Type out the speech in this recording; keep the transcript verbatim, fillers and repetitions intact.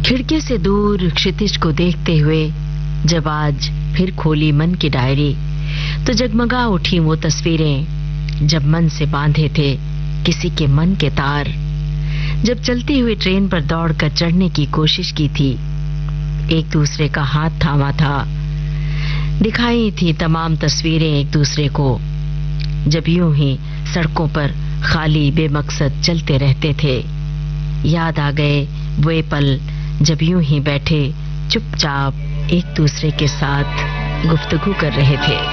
खिड़की से दूर क्षितिज को देखते हुए जब आज फिर खोली मन की डायरी, तो जगमगा उठी वो तस्वीरें जब मन से बांधे थे किसी के मन के तार। जब चलती हुई ट्रेन पर दौड़कर चढ़ने की कोशिश की थी, एक दूसरे का हाथ थामा था, दिखाई थी तमाम तस्वीरें एक दूसरे को। जब यूं ही सड़कों पर खाली बेमकसद चलते रहते थे, याद आ गए वे पल जब यूं ही बैठे चुपचाप एक दूसरे के साथ गुफ्तगू कर रहे थे।